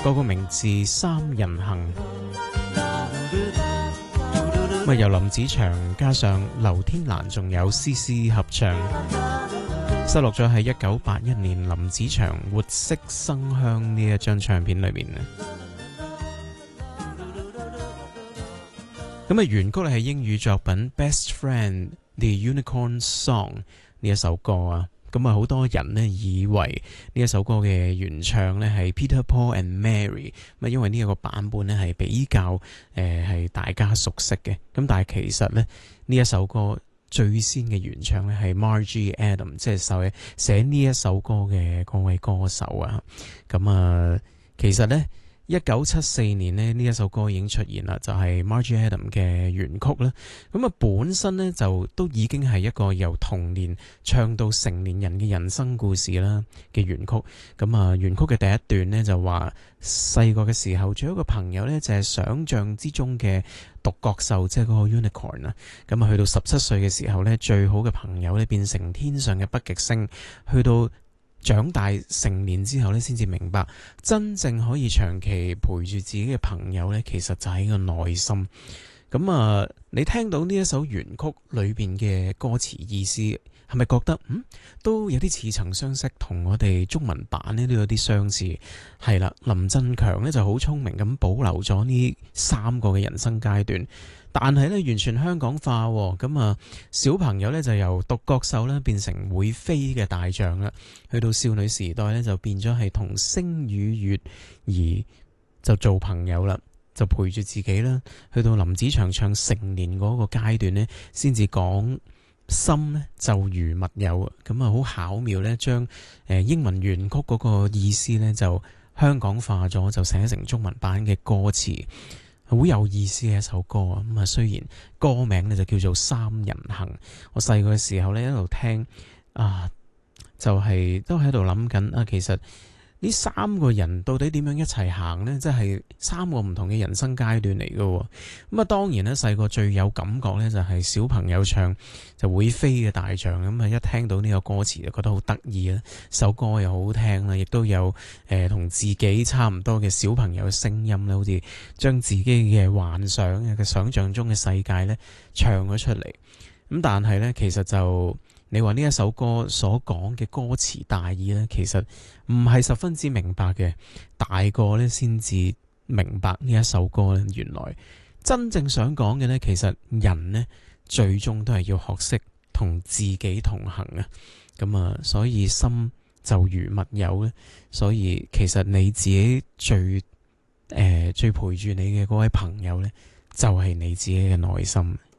歌個名字《三人行》，咁由林子祥加上劉天蘭仲有詩詩合唱，收錄咗喺1981年林子祥《活色生香》呢一張唱片裏面。咁原曲係英語作品《Best Friend The Unicorn Song》呢一首歌啊。咁好多人呢以為呢一首歌嘅原唱呢係 Peter Paul and Mary， 因為呢一個版本呢係比較係大家熟悉嘅。咁但係其實呢一首歌最先嘅原唱呢係 Margie Adam， 即係寫呢一首歌嘅嗰位歌手啊。咁其實呢1974年呢一首歌已經出現啦，就係 Margie Adam 嘅原曲啦。咁本身呢就都已經係一個由童年唱到成年人嘅人生故事啦嘅原曲。咁原曲嘅第一段呢就話細個嘅時候，仲有一個朋友呢就係想象之中嘅獨角獸，即係嗰個 unicorn 啊。咁去到17歲嘅時候呢，最好嘅朋友呢變成天上嘅北極星，去到長大成年之後咧，先至明白真正可以長期陪住自己嘅朋友咧，其實就喺個內心。咁你聽到呢一首原曲裏邊嘅歌詞意思，係咪覺得都有啲似曾相識，同我哋中文版呢都有啲相似？係啦，林振強呢就好聰明咁保留咗呢3個嘅人生階段。但係咧，完全香港化喎。咁小朋友咧就由獨角獸咧變成會飛嘅大象啦。去到少女時代咧就變咗係同星與月兒就做朋友啦，就陪住自己啦。去到林子祥唱成年嗰個階段呢，先至講心呢就如密友。咁好巧妙咧，將英文原曲嗰個意思咧就香港化咗，就寫成中文版嘅歌詞。好有意思嘅一首歌啊！咁雖然歌名咧就叫做《三人行》，我細個嘅時候咧一路聽就係都喺度諗緊其實呢3個人到底點樣一齊行呢？即係3個唔同嘅人生階段嚟㗎。咁當然咧細個最有感覺咧就係小朋友唱就會飛嘅大象。咁一聽到呢個歌詞就覺得好得意啦，首歌又好聽啦，亦都有同自己差唔多嘅小朋友嘅聲音啦，好似將自己嘅幻想嘅想象中嘅世界咧唱咗出嚟。咁但係咧其實就你話呢一首歌所講嘅歌詞大意呢，其實唔係十分之明白嘅。大個呢先至明白呢一首歌呢，原來真正想講嘅呢，其實人呢最終都係要學識同自己同行啊。咁所以心就如密友呢，所以其實你自己最陪住你嘅嗰位朋友呢，就係你自己嘅內心。